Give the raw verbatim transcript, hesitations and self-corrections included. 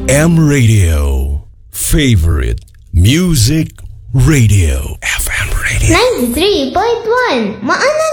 M Radio. Favorite Music Radio. F M Radio. ninety-three point one Maana